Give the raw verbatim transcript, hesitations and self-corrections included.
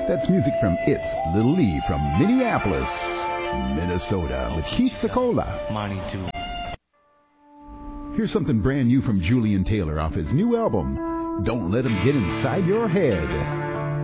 That's music from It's Little Lee from Minneapolis, Minnesota, with Keith Secola. Money too. Here's something brand new from Julian Taylor off his new album, Don't Let 'Em Get Inside Your Head.